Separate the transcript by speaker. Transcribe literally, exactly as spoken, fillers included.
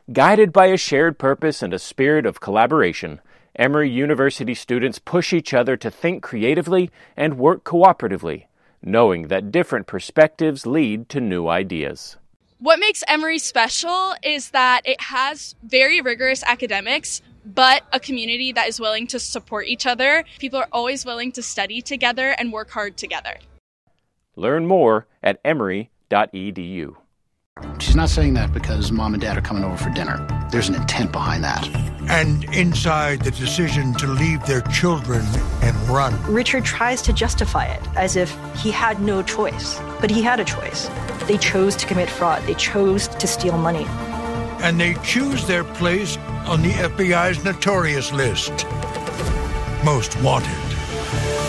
Speaker 1: Guided by a shared purpose and a spirit of collaboration, Emory University students push each other to think creatively and work cooperatively, knowing that different perspectives lead to new ideas.
Speaker 2: What makes Emory special is that it has very rigorous academics, but a community that is willing to support each other. People are always willing to study together and work hard together.
Speaker 1: Learn more at emory dot e d u.
Speaker 3: She's not saying that because mom and dad are coming over for dinner. There's an intent behind that.
Speaker 4: And inside the decision to leave their children and run.
Speaker 5: Richard tries to justify it as if he had no choice, but he had a choice. They chose to commit fraud. They chose to steal money.
Speaker 4: And they choose their place on the F B I's notorious list. Most wanted.